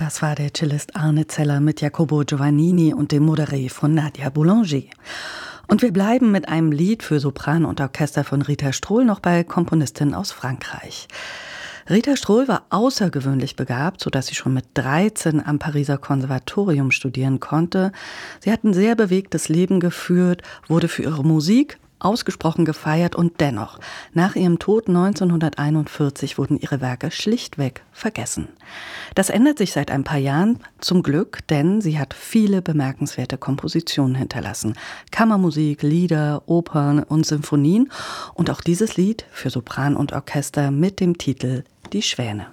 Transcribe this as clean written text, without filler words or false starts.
Das war der Cellist Arne Zeller mit Jacopo Giovannini und dem Moderé von Nadia Boulanger. Und wir bleiben mit einem Lied für Sopran und Orchester von Rita Strohl noch bei Komponistin aus Frankreich. Rita Strohl war außergewöhnlich begabt, sodass sie schon mit 13 am Pariser Konservatorium studieren konnte. Sie hat ein sehr bewegtes Leben geführt, wurde für ihre Musik ausgesprochen gefeiert und dennoch, nach ihrem Tod 1941 wurden ihre Werke schlichtweg vergessen. Das ändert sich seit ein paar Jahren, zum Glück, denn sie hat viele bemerkenswerte Kompositionen hinterlassen. Kammermusik, Lieder, Opern und Symphonien und auch dieses Lied für Sopran und Orchester mit dem Titel Die Schwäne.